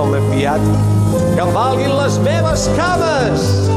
home fiat que em valguin les meves cames.